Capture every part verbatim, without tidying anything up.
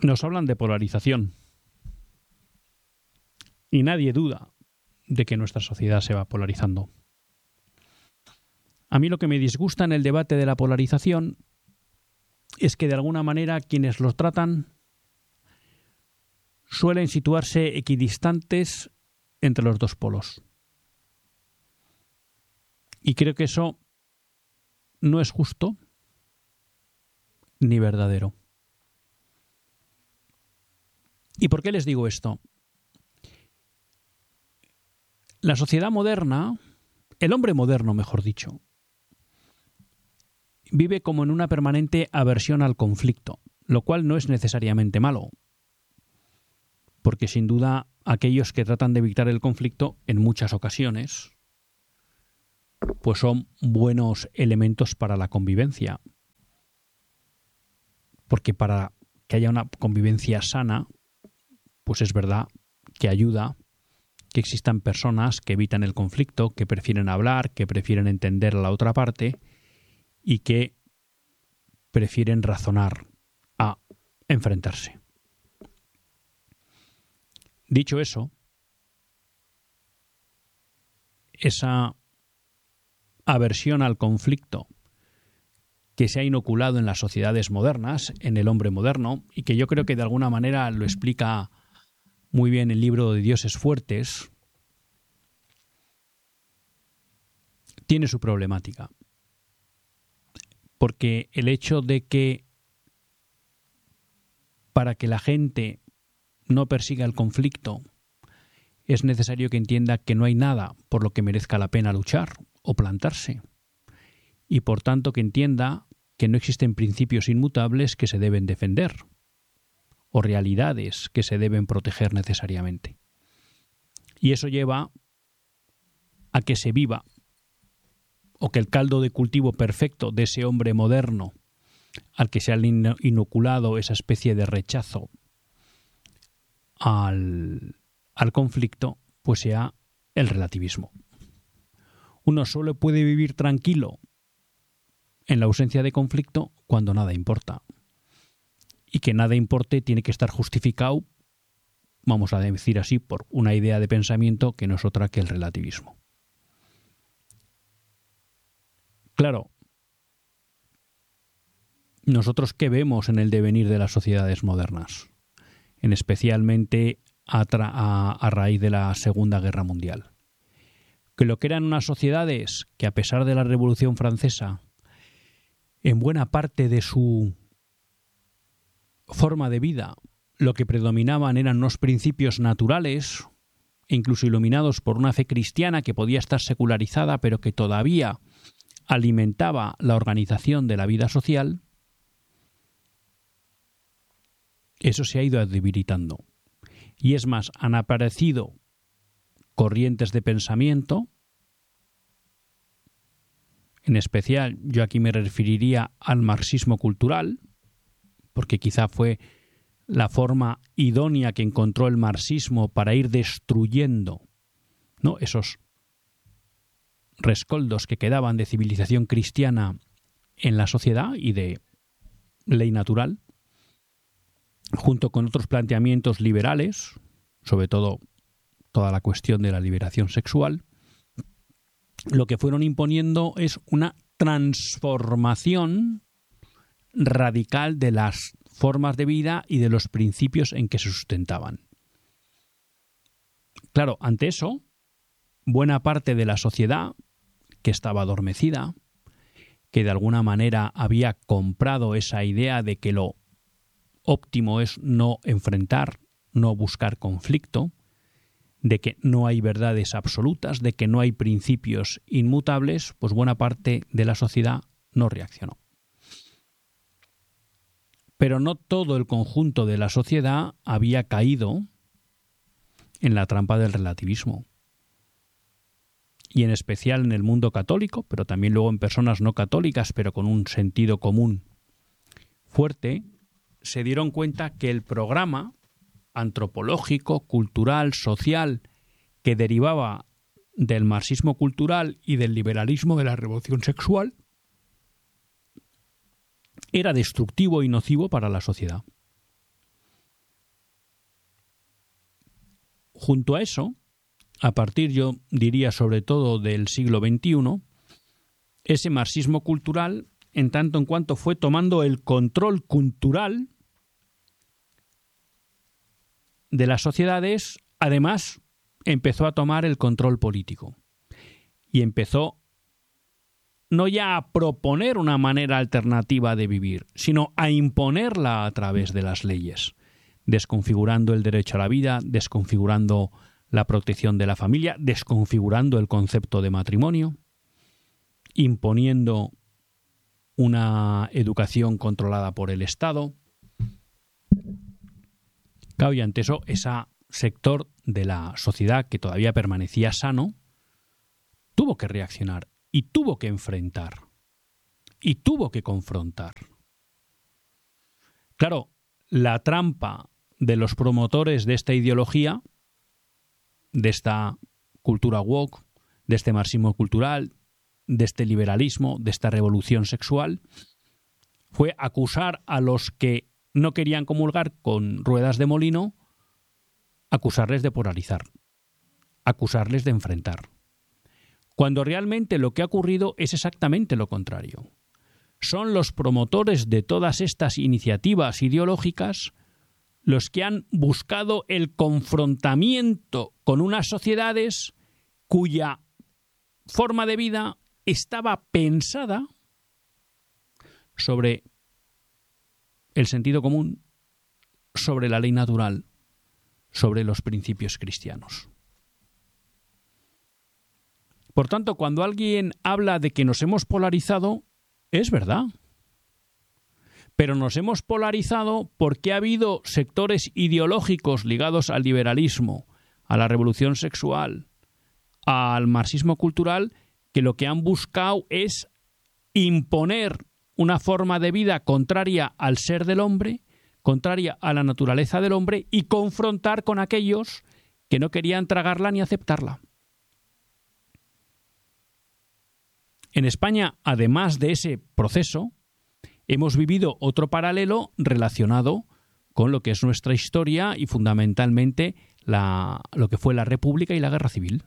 nos hablan de polarización. Y nadie duda de que nuestra sociedad se va polarizando. A mí lo que me disgusta en el debate de la polarización es que de alguna manera quienes los tratan suelen situarse equidistantes entre los dos polos. Y creo que eso no es justo ni verdadero. ¿Y por qué les digo esto? La sociedad moderna, el hombre moderno, mejor dicho, vive como en una permanente aversión al conflicto, lo cual no es necesariamente malo, porque sin duda aquellos que tratan de evitar el conflicto en muchas ocasiones pues son buenos elementos para la convivencia, porque para que haya una convivencia sana, pues es verdad que ayuda que existan personas que evitan el conflicto, que prefieren hablar, que prefieren entender a la otra parte y que prefieren razonar a enfrentarse. Dicho eso, esa aversión al conflicto que se ha inoculado en las sociedades modernas, en el hombre moderno, y que yo creo que de alguna manera lo explica muy bien el libro de Dioses Fuertes, tiene su problemática. Porque el hecho de que para que la gente no persiga el conflicto es necesario que entienda que no hay nada por lo que merezca la pena luchar o plantarse. Y por tanto que entienda que no existen principios inmutables que se deben defender o realidades que se deben proteger necesariamente. Y eso lleva a que se viva o que el caldo de cultivo perfecto de ese hombre moderno al que se ha inoculado esa especie de rechazo al, al conflicto, pues sea el relativismo. Uno solo puede vivir tranquilo en la ausencia de conflicto cuando nada importa. Y que nada importe tiene que estar justificado, vamos a decir así, por una idea de pensamiento que no es otra que el relativismo. Claro, ¿nosotros qué vemos en el devenir de las sociedades modernas? En especialmente a, tra- a, a raíz de la Segunda Guerra Mundial. Que lo que eran unas sociedades que, a pesar de la Revolución Francesa, en buena parte de su forma de vida, lo que predominaban eran unos principios naturales, incluso iluminados por una fe cristiana que podía estar secularizada, pero que todavía alimentaba la organización de la vida social, eso se ha ido debilitando. Y es más, han aparecido corrientes de pensamiento, en especial yo aquí me referiría al marxismo cultural, porque quizá fue la forma idónea que encontró el marxismo para ir destruyendo, ¿no?, esos rescoldos que quedaban de civilización cristiana en la sociedad y de ley natural, junto con otros planteamientos liberales, sobre todo toda la cuestión de la liberación sexual. Lo que fueron imponiendo es una transformación radical de las formas de vida y de los principios en que se sustentaban. Claro, ante eso, buena parte de la sociedad, que estaba adormecida, que de alguna manera había comprado esa idea de que lo óptimo es no enfrentar, no buscar conflicto, de que no hay verdades absolutas, de que no hay principios inmutables, pues buena parte de la sociedad no reaccionó. Pero no todo el conjunto de la sociedad había caído en la trampa del relativismo. Y en especial en el mundo católico, pero también luego en personas no católicas, pero con un sentido común fuerte, se dieron cuenta que el programa antropológico, cultural, social, que derivaba del marxismo cultural y del liberalismo de la revolución sexual, era destructivo y nocivo para la sociedad. junto a eso, a partir, yo diría, sobre todo del siglo veintiuno, ese marxismo cultural, en tanto en cuanto fue tomando el control cultural de las sociedades, además empezó a tomar el control político y empezó no ya a proponer una manera alternativa de vivir, sino a imponerla a través de las leyes, desconfigurando el derecho a la vida, desconfigurando la protección de la familia, desconfigurando el concepto de matrimonio, imponiendo una educación controlada por el Estado. Claro, y ante eso, ese sector de la sociedad que todavía permanecía sano tuvo que reaccionar y tuvo que enfrentar y tuvo que confrontar. Claro, la trampa de los promotores de esta ideología, de esta cultura woke, de este marxismo cultural, de este liberalismo, de esta revolución sexual, fue acusar a los que no querían comulgar con ruedas de molino, acusarles de polarizar, acusarles de enfrentar. Cuando realmente lo que ha ocurrido es exactamente lo contrario. Son los promotores de todas estas iniciativas ideológicas los que han buscado el confrontamiento con unas sociedades cuya forma de vida estaba pensada sobre el sentido común, sobre la ley natural, sobre los principios cristianos. Por tanto, cuando alguien habla de que nos hemos polarizado, es verdad. Pero nos hemos polarizado porque ha habido sectores ideológicos ligados al liberalismo, a la revolución sexual, al marxismo cultural, que lo que han buscado es imponer una forma de vida contraria al ser del hombre, contraria a la naturaleza del hombre, y confrontar con aquellos que no querían tragarla ni aceptarla. En España, además de ese proceso, hemos vivido otro paralelo relacionado con lo que es nuestra historia y fundamentalmente la, lo que fue la República y la Guerra Civil.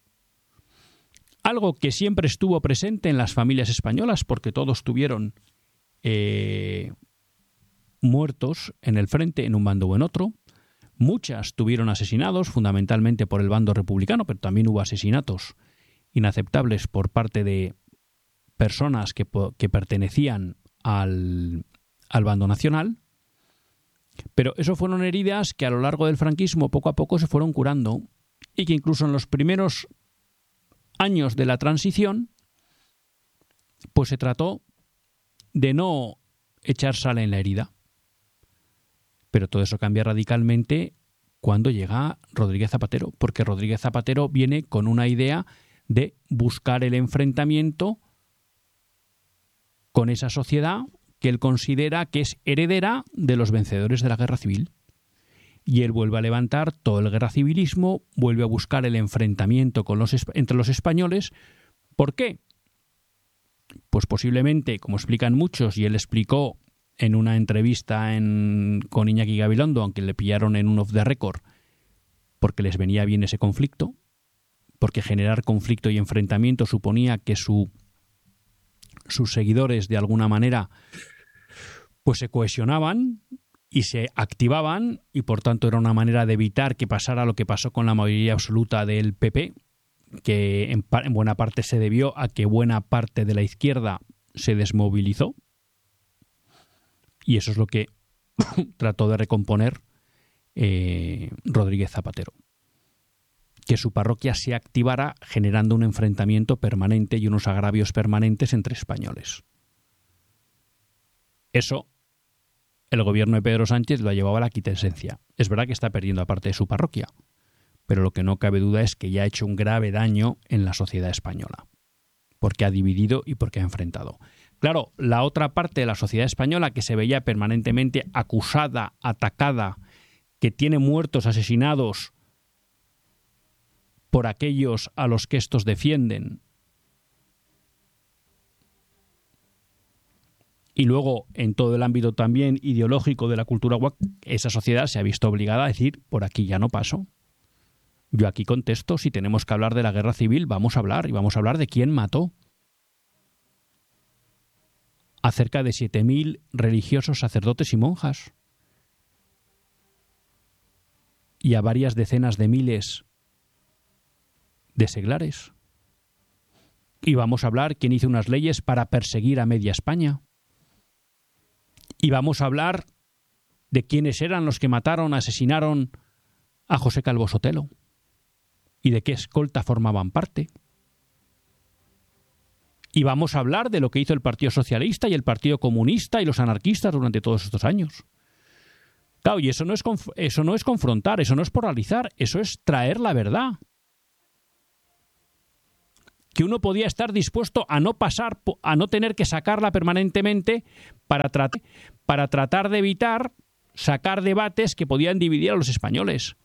Algo que siempre estuvo presente en las familias españolas, porque todos tuvieron eh, muertos en el frente, en un bando o en otro. Muchas tuvieron asesinados, fundamentalmente por el bando republicano, pero también hubo asesinatos inaceptables por parte de personas que, que pertenecían al, al bando nacional. Pero eso fueron heridas que a lo largo del franquismo poco a poco se fueron curando y que incluso en los primeros años de la transición pues se trató de no echar sal en la herida. Pero todo eso cambia radicalmente cuando llega Rodríguez Zapatero, porque Rodríguez Zapatero viene con una idea de buscar el enfrentamiento con esa sociedad que él considera que es heredera de los vencedores de la Guerra Civil. Y él vuelve a levantar todo el guerra civilismo, vuelve a buscar el enfrentamiento con los, entre los españoles. ¿Por qué? Pues posiblemente, como explican muchos, y él explicó en una entrevista en, con Iñaki Gabilondo, aunque le pillaron en un off the record, porque les venía bien ese conflicto, porque generar conflicto y enfrentamiento suponía que su sus seguidores de alguna manera pues se cohesionaban y se activaban, y por tanto era una manera de evitar que pasara lo que pasó con la mayoría absoluta del P P, que en, en buena parte se debió a que buena parte de la izquierda se desmovilizó, y eso es lo que trató de recomponer eh, Rodríguez Zapatero. Que su parroquia se activara generando un enfrentamiento permanente y unos agravios permanentes entre españoles. Eso, el gobierno de Pedro Sánchez lo ha llevado a la quitesencia. Es verdad que está perdiendo aparte de su parroquia, pero lo que no cabe duda es que ya ha hecho un grave daño en la sociedad española, porque ha dividido y porque ha enfrentado. Claro, la otra parte de la sociedad española que se veía permanentemente acusada, atacada, que tiene muertos, asesinados por aquellos a los que estos defienden. Y luego, en todo el ámbito también ideológico de la cultura woke, esa sociedad se ha visto obligada a decir, por aquí ya no paso. Yo aquí contesto, si tenemos que hablar de la guerra civil, vamos a hablar, y vamos a hablar de quién mató a cerca de siete mil religiosos, sacerdotes y monjas, y a varias decenas de miles de seglares. Y vamos a hablar quién hizo unas leyes para perseguir a media España. Y vamos a hablar de quiénes eran los que mataron, asesinaron a José Calvo Sotelo y de qué escolta formaban parte. Y vamos a hablar de lo que hizo el Partido Socialista y el Partido Comunista y los anarquistas durante todos estos años. Claro, y eso no es, conf- eso no es confrontar, eso no es polarizar, eso es traer la verdad. Que uno podía estar dispuesto a no pasar, a no tener que sacarla permanentemente para, tra- para tratar de evitar sacar debates que podían dividir a los españoles.